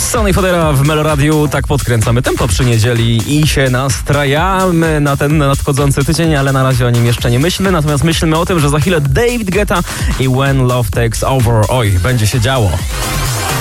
Sonny Fodera w Meloradiu. Tak podkręcamy tempo przy niedzieli i się nastrajamy na ten nadchodzący tydzień, ale na razie o nim jeszcze nie myślmy. Natomiast myślmy o tym, że za chwilę David Guetta i When Love Takes Over. Oj, będzie się działo.